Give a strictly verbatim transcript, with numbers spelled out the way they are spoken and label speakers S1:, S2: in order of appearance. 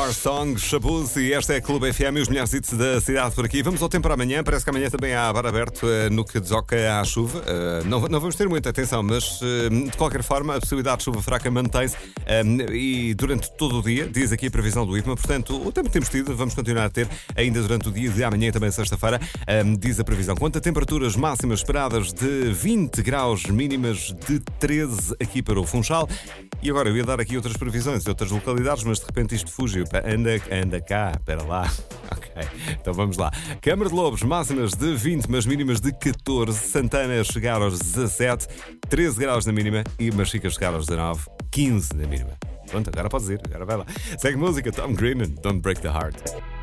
S1: Our Song, Shabuz, e esta é a Clube F M e os melhores hits da cidade por aqui. Vamos ao tempo para amanhã, parece que amanhã também há bar aberto uh, no que desoca à chuva. Uh, não, não vamos ter muita atenção, mas uh, de qualquer forma a possibilidade de chuva fraca mantém-se um, e durante todo o dia, diz aqui a previsão do I P M A, portanto o tempo que temos tido vamos continuar a ter ainda durante o dia de amanhã e também sexta-feira, um, diz a previsão. Quanto a temperaturas máximas esperadas de vinte graus, mínimas de treze aqui para o Funchal. E agora eu ia dar aqui outras previsões de outras localidades, mas de repente isto fugiu. Anda, anda cá, espera lá. Ok, então vamos lá. Câmara de Lobos, máximas de vinte, mas mínimas de catorze. Santana chegar aos dezassete, treze graus na mínima e Machica chegar aos dezanove, quinze na mínima. Pronto, agora podes ir, agora vai lá. Segue música, Tom Green, Don't Break the Heart.